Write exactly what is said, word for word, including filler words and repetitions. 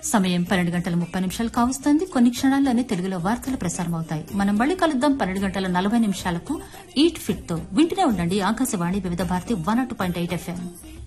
సమయం పన్నెండు గంటల ముప్పై నిమిషాలు కావస్తోంది. కొన్ని క్షణాల్లోనే తెలుగులో వార్తలు ప్రసారమవుతాయి. మనం మళ్ళీ కలుద్దాం పన్నెండు గంటల నలభై నిమిషాలకు ఈట్ ఫిట్ తో. వింటూనే ఉండండి ఆకాశవాణి వివిధ Bharati one not point eight FM.